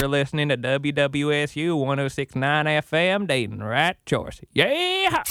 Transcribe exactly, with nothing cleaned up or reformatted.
You're listening to W W S U one oh six point nine F M, Dayton, right choice. Yeah!